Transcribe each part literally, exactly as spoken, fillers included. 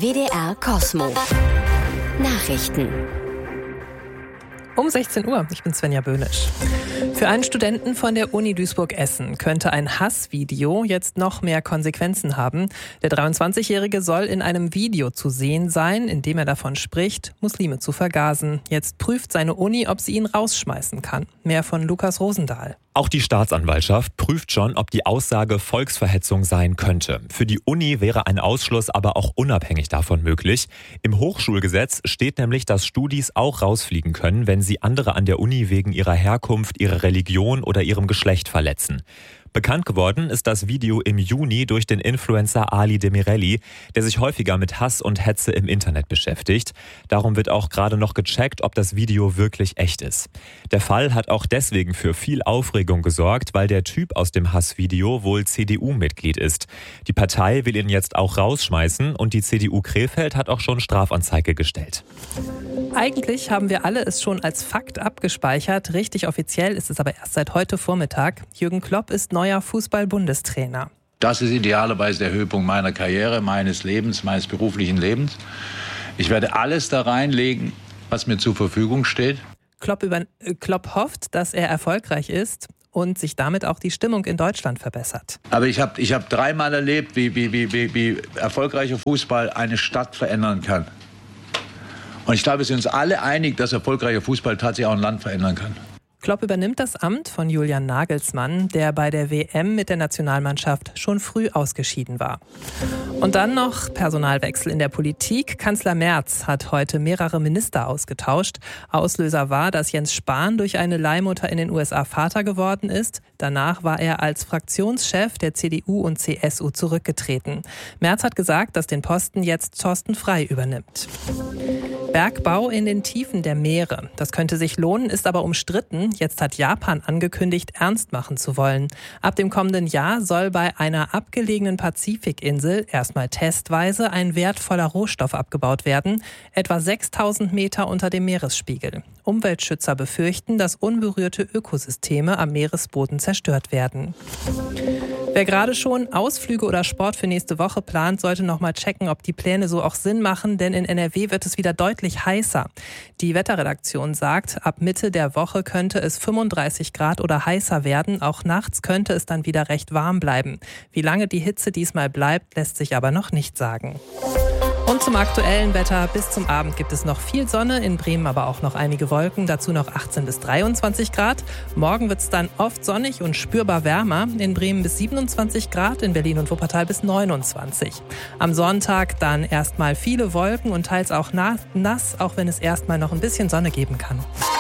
W D R Kosmo. Nachrichten. Um sechzehn Uhr, ich bin Svenja Böhnisch. Für einen Studenten von der Uni Duisburg-Essen könnte ein Hassvideo jetzt noch mehr Konsequenzen haben. Der dreiundzwanzigjährige soll in einem Video zu sehen sein, in dem er davon spricht, Muslime zu vergasen. Jetzt prüft seine Uni, ob sie ihn rausschmeißen kann. Mehr von Lukas Rosendahl. Auch die Staatsanwaltschaft prüft schon, ob die Aussage Volksverhetzung sein könnte. Für die Uni wäre ein Ausschluss aber auch unabhängig davon möglich. Im Hochschulgesetz steht nämlich, dass Studis auch rausfliegen können, wenn sie andere an der Uni wegen ihrer Herkunft, ihrer Religion oder ihrem Geschlecht verletzen. Bekannt geworden ist das Video im Juni durch den Influencer Ali Demirelli, der sich häufiger mit Hass und Hetze im Internet beschäftigt. Darum wird auch gerade noch gecheckt, ob das Video wirklich echt ist. Der Fall hat auch deswegen für viel Aufregung gesorgt, weil der Typ aus dem Hassvideo wohl C D U-Mitglied ist. Die Partei will ihn jetzt auch rausschmeißen und die C D U Krefeld hat auch schon Strafanzeige gestellt. Eigentlich haben wir alle es schon als Fakt abgespeichert. Richtig offiziell ist es aber erst seit heute Vormittag. Jürgen Klopp ist neuer Fußball-Bundestrainer. Das ist idealerweise der Höhepunkt meiner Karriere, meines Lebens, meines beruflichen Lebens. Ich werde alles da reinlegen, was mir zur Verfügung steht. Klopp, über, äh, Klopp hofft, dass er erfolgreich ist und sich damit auch die Stimmung in Deutschland verbessert. Aber ich habe ich hab dreimal erlebt, wie, wie, wie, wie, wie erfolgreicher Fußball eine Stadt verändern kann. Und ich glaube, wir sind uns alle einig, dass erfolgreicher Fußball tatsächlich auch ein Land verändern kann. Klopp übernimmt das Amt von Julian Nagelsmann, der bei der W M mit der Nationalmannschaft schon früh ausgeschieden war. Und dann noch Personalwechsel in der Politik. Kanzler Merz hat heute mehrere Minister ausgetauscht. Auslöser war, dass Jens Spahn durch eine Leihmutter in den U S A Vater geworden ist. Danach war er als Fraktionschef der C D U und C S U zurückgetreten. Merz hat gesagt, dass den Posten jetzt Thorsten Frey übernimmt. Bergbau in den Tiefen der Meere. Das könnte sich lohnen, ist aber umstritten. Jetzt hat Japan angekündigt, ernst machen zu wollen. Ab dem kommenden Jahr soll bei einer abgelegenen Pazifikinsel erstmal testweise ein wertvoller Rohstoff abgebaut werden, etwa sechstausend Meter unter dem Meeresspiegel. Umweltschützer befürchten, dass unberührte Ökosysteme am Meeresboden zerstört werden. Wer gerade schon Ausflüge oder Sport für nächste Woche plant, sollte noch mal checken, ob die Pläne so auch Sinn machen, denn in N R W wird es wieder deutlich heißer. Die Wetterredaktion sagt, ab Mitte der Woche könnte es fünfunddreißig Grad oder heißer werden. Auch nachts könnte es dann wieder recht warm bleiben. Wie lange die Hitze diesmal bleibt, lässt sich aber noch nicht sagen. Und zum aktuellen Wetter. Bis zum Abend gibt es noch viel Sonne, in Bremen aber auch noch einige Wolken, dazu noch achtzehn bis dreiundzwanzig Grad. Morgen wird es dann oft sonnig und spürbar wärmer, in Bremen bis siebenundzwanzig Grad, in Berlin und Wuppertal bis neunundzwanzig. Am Sonntag dann erstmal viele Wolken und teils auch nass, auch wenn es erstmal noch ein bisschen Sonne geben kann.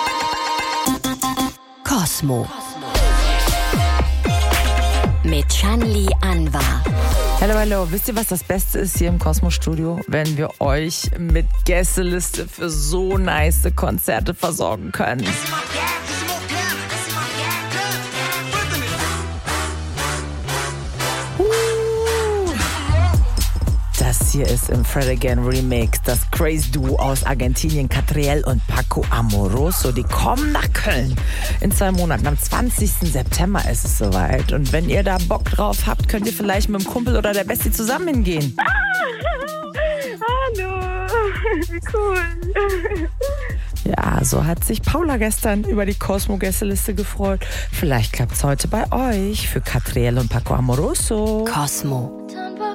Kosmo mit Shanli Anwar. Hallo, hallo. Wisst ihr, was das Beste ist hier im Kosmo-Studio? Wenn wir euch mit Gästeliste für so nice Konzerte versorgen können. Das hier ist im Fred Again Remix das Crazy Duo aus Argentinien, Catriel und Paco Amoroso. Die kommen nach Köln in zwei Monaten. Am zwanzigsten September ist es soweit. Und wenn ihr da Bock drauf habt, könnt ihr vielleicht mit dem Kumpel oder der Bestie zusammen hingehen. Hallo, wie cool. Ja, so hat sich Paula gestern über die Cosmo-Gästeliste gefreut. Vielleicht klappt's heute bei euch für Catriel und Paco Amoroso. Kosmo.